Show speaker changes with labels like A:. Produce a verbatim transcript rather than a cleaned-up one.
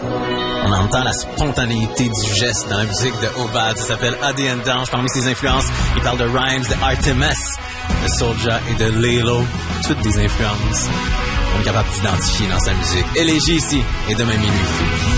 A: On entend la spontanéité du geste dans la musique de Obad. Ça s'appelle Adi and Dange. Parmi ses influences, il parle de Rhymes, de Artemis, de Soulja et de Lilo. Toutes des influences qu'on est capable d'identifier dans sa musique. Élégie ici et demain minuit.